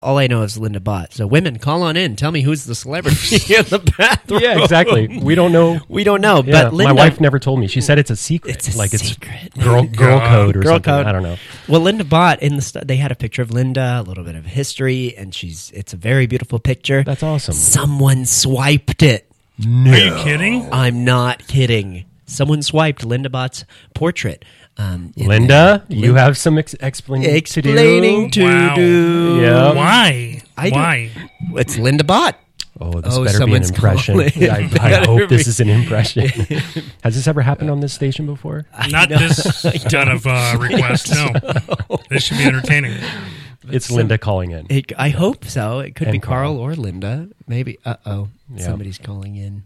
All I know is Linda Bott. So women, call on in. Tell me who's the celebrity in the bathroom. Yeah, exactly. We don't know. We don't know. Yeah, But Linda, my wife never told me. She said it's a secret. It's a secret. It's girl code or Girl something. code. I don't know. Well, Linda Bott they had a picture of Linda, a little bit of history, and it's a very beautiful picture. That's awesome. Someone swiped it. No. Are you kidding? I'm not kidding. Someone swiped Linda Bott's portrait. Linda, you have some explaining to do. Wow. Yeah. Why? Why? It's Linda Bott. Oh, this better be an impression. I hope this is an impression. Has this ever happened on this station before? Not this kind of request, no. This should be entertaining. It's Linda calling in. I hope so. It could And be Carl Carl. or Linda. Maybe. Uh-oh. Yeah. Somebody's calling in.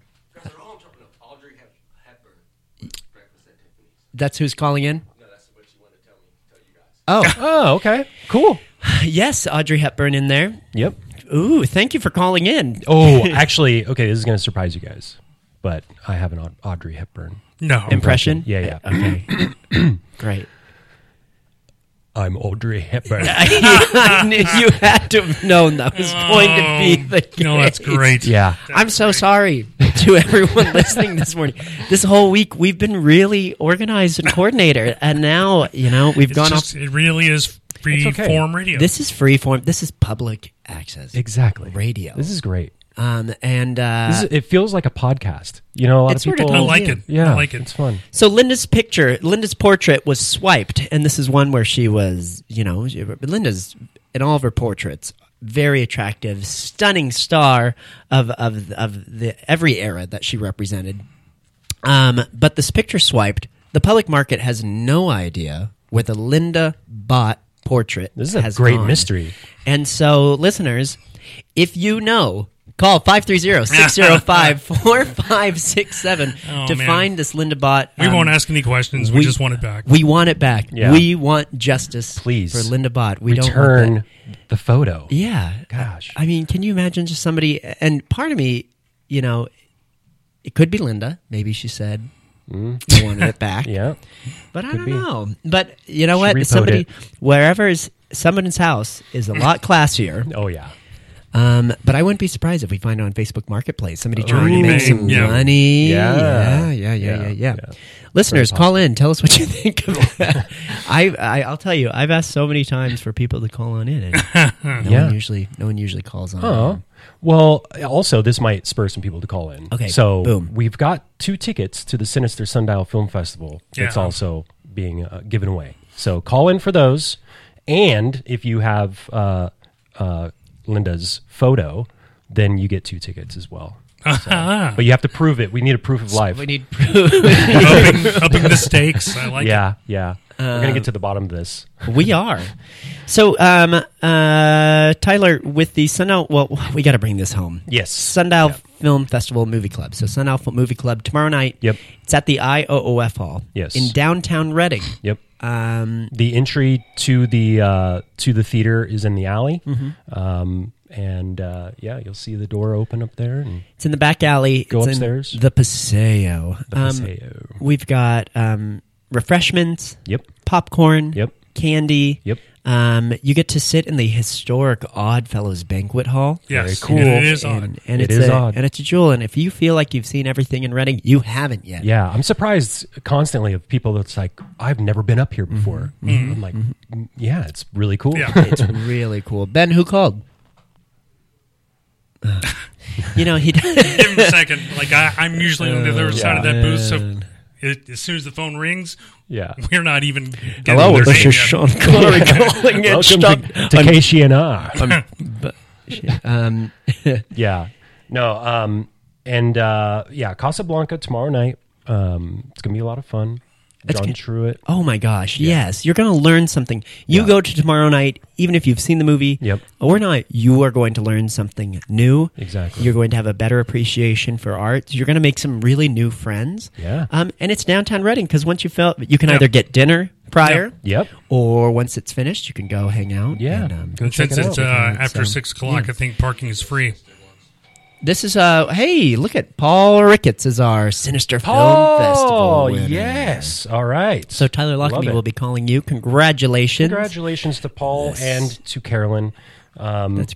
That's who's calling in? No, that's what she wanted to tell you guys. Oh, okay. Cool. Yes, Audrey Hepburn in there. Yep. Ooh, thank you for calling in. Oh, actually, okay, this is going to surprise you guys, but I have an Audrey Hepburn No. Impression? Yeah. Okay. Great. I'm Audrey Hepburn. I knew you had to have known that was going to be the case. No, that's great. Yeah. I'm so sorry to everyone listening this morning. This whole week, we've been really organized and coordinated, and now, we've gone off. It really is free form radio. This is free form. This is public access. Exactly. Radio. This is great. It feels like a podcast. A lot of It sort people. of I like it. Yeah, I like it. It's fun. So Linda's portrait was swiped, and this is one where she was, Linda's in all of her portraits, very attractive, stunning star of the every era that she represented. But this picture swiped. The public market has no idea where the Linda Bott portrait This is a has great gone. mystery. And so, listeners, if you know, call 530-605-4567 to man. find this Linda Bott. We won't ask any questions. We just want it back. We want it back. Yeah. We want justice Please. for Linda Bott. We don't want Return that. the photo. Yeah. Gosh. I mean, can you imagine just somebody, and part of me, it could be Linda. Maybe she said, I wanted it back. Yeah. But I Could don't be. know. But you know She what? repoed it. Wherever is someone's house is a lot classier. Oh, yeah. But I wouldn't be surprised if we find it on Facebook Marketplace. Somebody trying to make some Yeah. money. Yeah. Yeah. Listeners, call in. Tell us what you think of that. I'll tell you, I've asked so many times for people to call on in, and no one usually calls on. Oh. Well, also, this might spur some people to call in. Okay, So boom. we've got 2 tickets to the Sinister Sundial Film Festival. It's Yeah. also being given away. So call in for those. And if you have Linda's photo, then you get 2 tickets as well. But you have to prove it. We need a proof of life. We need proof. upping the stakes. I like it. Yeah. We're going to get to the bottom of this. We are. So, Tyler, with the Sundial, well, we got to bring this home. Yes. Sundial Film Festival Movie Club. So, Sundial Movie Club tomorrow night. Yep. It's at the IOOF Hall. Yes. In downtown Reading. Yep. The entry to the theater is in the alley. And you'll see the door open up there. And It's in the back alley. Go It's upstairs. In the Paseo. the Paseo. We've got refreshments. Yep. Popcorn. Yep. Candy. Yep. You get to sit in the historic Oddfellows Banquet Hall. Yes. Very cool. And it is odd. And It it's is odd. And it's a jewel. And if you feel like you've seen everything in Reading, you haven't yet. Yeah, I'm surprised constantly of people that's like, I've never been up here before. I'm like, yeah, it's really cool. Yeah. It's really cool. Ben, who called? He Give him a second. Like I'm usually on the other side of that booth, so as soon as the phone rings, Yeah. we're not even getting Hello, their this name is yet. Sean Connery calling it. Welcome to KCNR. Yeah. No, Casablanca tomorrow night. It's going to be a lot of fun. John Truitt. Oh my gosh, yes. You're going to learn something. You go to tomorrow night, even if you've seen the movie Yep. or not, you are going to learn something new. Exactly. You're going to have a better appreciation for art. You're going to make some really new friends. Yeah. And it's downtown Reading because once you can either get dinner prior Yep. or once it's finished, you can go hang out. Yeah. And, Go check Since it it's out. after 6 o'clock, I think parking is free. this is hey, look at Paul Ricketts is our Sinister Film Festival winner. Yes. All right. So Tyler Love Lockamy it. will be calling you. Congratulations. Congratulations to Paul and to Carolyn. That's